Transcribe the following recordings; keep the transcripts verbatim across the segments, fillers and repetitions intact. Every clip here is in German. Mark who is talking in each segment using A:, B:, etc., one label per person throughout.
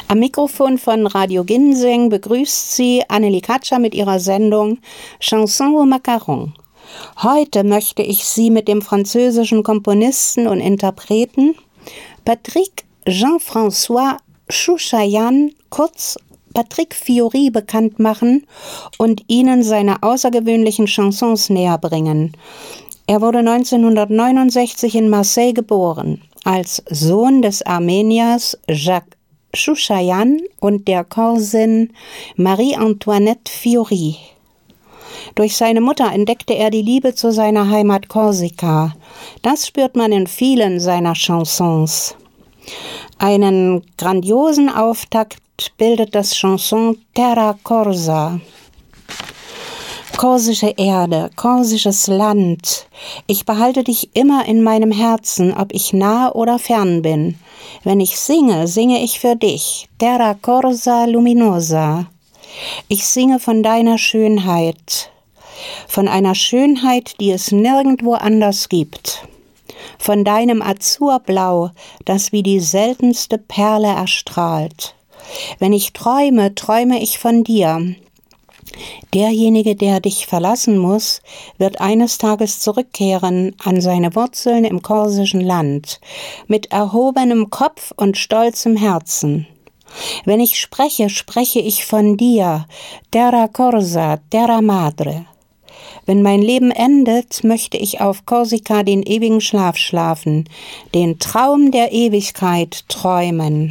A: Am Mikrofon von Radio Ginseng begrüßt Sie Annelie Katscher mit ihrer Sendung Chanson au Macaron. Heute möchte ich Sie mit dem französischen Komponisten und Interpreten Patrick Jean-François Chouchayan, kurz Patrick Fiori, bekannt machen und Ihnen seine außergewöhnlichen Chansons näher bringen. Er wurde neunzehnhundertneunundsechzig in Marseille geboren, als Sohn des Armeniers Jacques Chouchayan und der Korsin Marie-Antoinette Fiori. Durch seine Mutter entdeckte er die Liebe zu seiner Heimat Korsika. Das spürt man in vielen seiner Chansons. Einen grandiosen Auftakt bildet das Chanson Terra Corsa. Korsische Erde, korsisches Land, ich behalte dich immer in meinem Herzen, ob ich nah oder fern bin. Wenn ich singe, singe ich für dich, Terra Corsa Luminosa. Ich singe von deiner Schönheit, von einer Schönheit, die es nirgendwo anders gibt. Von deinem Azurblau, das wie die seltenste Perle erstrahlt. Wenn ich träume, träume ich von dir. Derjenige, der dich verlassen muss, wird eines Tages zurückkehren an seine Wurzeln im korsischen Land, mit erhobenem Kopf und stolzem Herzen. Wenn ich spreche, spreche ich von dir, Terra Corsa, Terra Madre. Wenn mein Leben endet, möchte ich auf Korsika den ewigen Schlaf schlafen, den Traum der Ewigkeit träumen.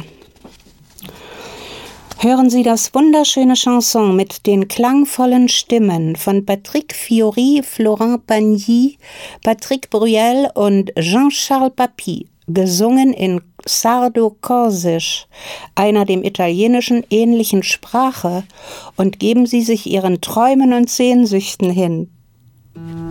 A: Hören Sie das wunderschöne Chanson mit den klangvollen Stimmen von Patrick Fiori, Florent Pagny, Patrick Bruel und Jean-Charles Papy, gesungen in Sardo-Korsisch, einer dem Italienischen ähnlichen Sprache, und geben Sie sich Ihren Träumen und Sehnsüchten hin.